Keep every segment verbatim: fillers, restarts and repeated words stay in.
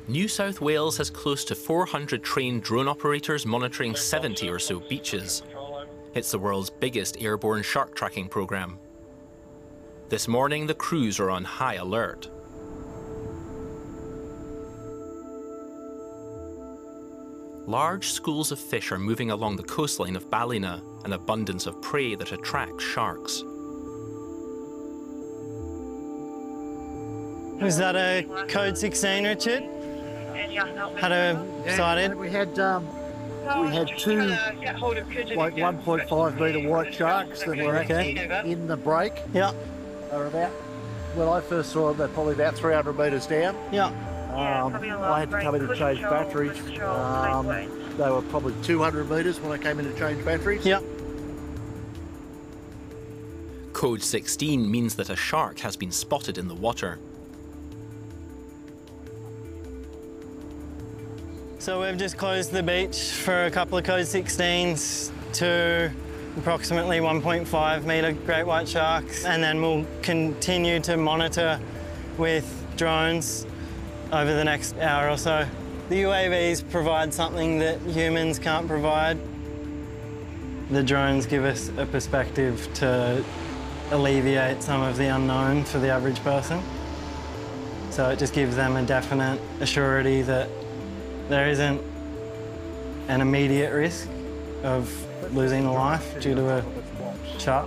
New South Wales has close to four hundred trained drone operators monitoring seventy or so beaches. It's the world's biggest airborne shark tracking program. This morning, the crews are on high alert. Large schools of fish are moving along the coastline of Ballina, an abundance of prey that attracts sharks. Was that a code sixteen, Richard? Had a yeah, sighted? We had um, we had two like one point five metre white sharks that were actually in the break. Yeah. They were about, when I first saw them, they're probably about three hundred metres down. Yeah. Um, I had to come in and change batteries. Um, they were probably two hundred metres when I came in to change batteries. Yeah. Code sixteen means that a shark has been spotted in the water. So we've just closed the beach for a couple of code sixteens to approximately one point five metre great white sharks, and then we'll continue to monitor with drones over the next hour or so. The U A Vs provide something that humans can't provide. The drones give us a perspective to alleviate some of the unknown for the average person. So it just gives them a definite assurity that there isn't an immediate risk of losing a life due to a shark.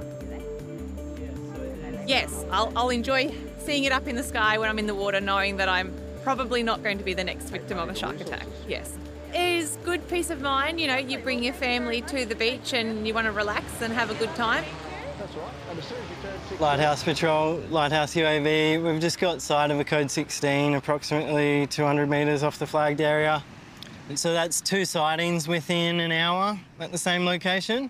Yes, I'll, I'll enjoy seeing it up in the sky when I'm in the water, knowing that I'm probably not going to be the next victim of a shark attack, yes. It is good peace of mind, you know, you bring your family to the beach and you want to relax and have a good time. Lighthouse Patrol, Lighthouse U A V, we've just got sight of a code sixteen, approximately two hundred metres off the flagged area. So that's two sightings within an hour at the same location.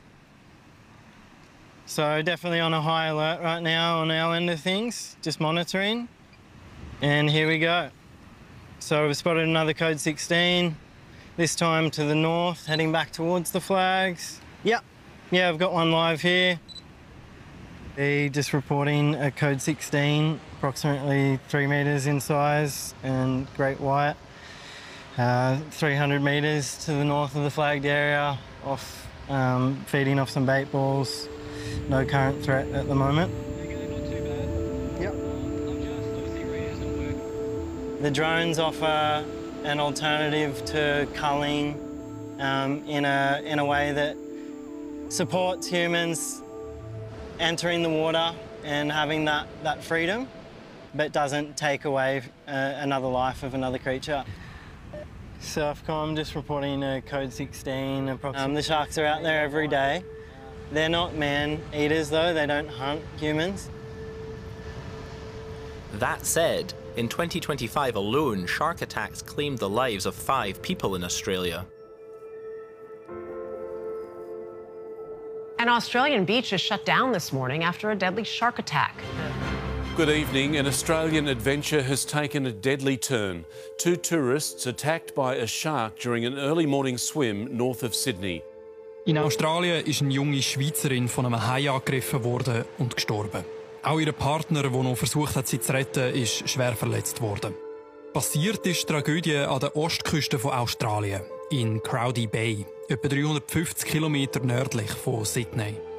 So definitely on a high alert right now on our end of things, just monitoring. And here we go. So we've spotted another code sixteen, this time to the north, heading back towards the flags. Yep, yeah, I've got one live here. They just reporting a code sixteen, approximately three metres in size and great white. Uh, three hundred metres to the north of the flagged area, off um, feeding off some bait balls. No current threat at the moment. Yep. The drones offer an alternative to culling um, in a in a way that supports humans entering the water and having that, that freedom, but doesn't take away uh, another life of another creature. Surfcom just reporting a code sixteen. Um, the sharks are out there every day. They're not man-eaters though, they don't hunt humans. That said, in twenty twenty-five alone, shark attacks claimed the lives of five people in Australia. An Australian beach is shut down this morning after a deadly shark attack. Good evening. An Australian adventure has taken a deadly turn. Two tourists attacked by a shark during an early morning swim north of Sydney. In Australien ist eine junge Schweizerin von einem Hai angegriffen worden und gestorben. Auch ihr Partner, der noch versucht hat, sie zu retten, ist schwer verletzt worden. Passiert ist die Tragödie an der Ostküste von Australien, in Crowdy Bay, etwa dreihundertfünfzig Kilometer nördlich von Sydney.